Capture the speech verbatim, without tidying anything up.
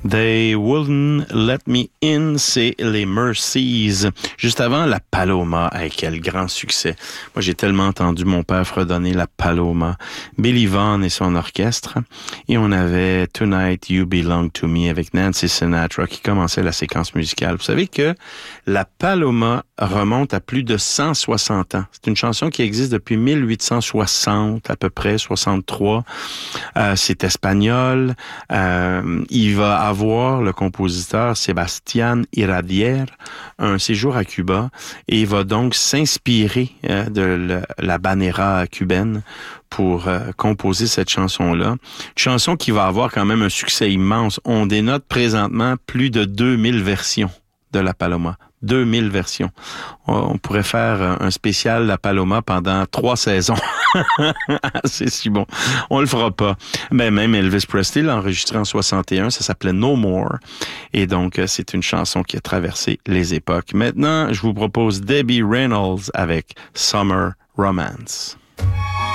They Wouldn't Let Me In, c'est les Mercies. Juste avant, la Paloma. Hey, quel grand succès. Moi, j'ai tellement entendu mon père fredonner la Paloma. Billy Vaughn et son orchestre. Et on avait Tonight You Belong to Me avec Nancy Sinatra qui commençait la séquence musicale. Vous savez que la Paloma remonte à plus de cent soixante ans. C'est une chanson qui existe depuis mille huit cent soixante, à peu près, soixante-trois. Euh, c'est espagnol. Euh, il va avoir, le compositeur Sébastien Iradier, un séjour à Cuba et va donc s'inspirer euh, de la, la banera cubaine pour euh, composer cette chanson-là. Une chanson qui va avoir quand même un succès immense. On dénote présentement plus de deux mille versions de la Paloma. deux mille versions. On pourrait faire un spécial La Paloma pendant trois saisons. C'est si bon. On le fera pas. Mais même Elvis Presley l'a enregistré en soixante et un. Ça s'appelait No More. Et donc, c'est une chanson qui a traversé les époques. Maintenant, je vous propose Debbie Reynolds avec Summer Romance.